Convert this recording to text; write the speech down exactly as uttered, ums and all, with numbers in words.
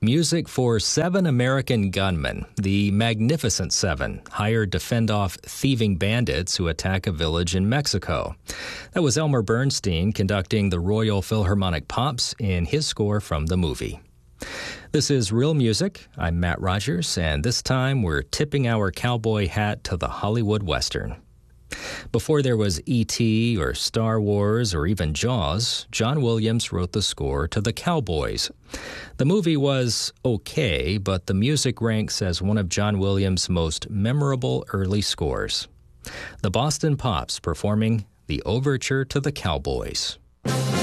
Music for seven American gunmen, the Magnificent Seven, hired to fend off thieving bandits who attack a village in Mexico. That was Elmer Bernstein conducting the Royal Philharmonic Pops in his score from the movie. This is Real Music. I'm Matt Rogers, and this time we're tipping our cowboy hat to the Hollywood Western. Before there was E T or Star Wars or even Jaws, John Williams wrote the score to The Cowboys. The movie was okay, but the music ranks as one of John Williams' most memorable early scores. The Boston Pops performing the Overture to The Cowboys.